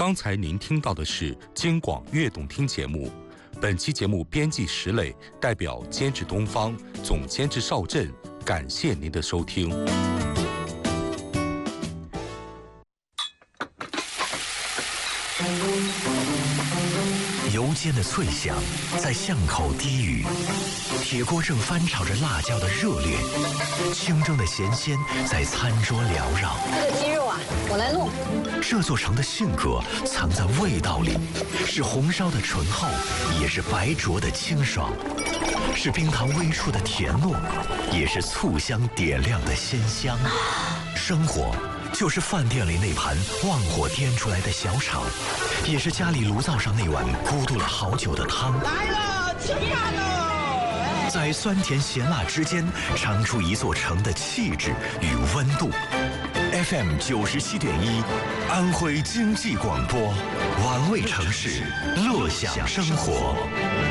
刚才您听到的是京广悦动听节目。本期节目编辑石磊，代表监制东方，总监制邵振，感谢您的收听。 油煎的脆响在巷口低语，铁锅正翻炒着辣椒的热烈，清蒸的咸鲜在餐桌缭绕。 这个鸡肉啊，我来弄。 这座城的性格藏在味道里，是红烧的醇厚，也是白灼的清爽，是冰糖微触的甜糯，也是醋香点亮的鲜香。生活就是饭店里那盘旺火颠出来的小炒，也是家里炉灶上那碗咕嘟了好久的汤。 来了，吃饭喽！ 在酸甜咸辣之间，尝出一座城的气质与温度。FM 97.1，安徽经济广播，玩味城市，乐享生活。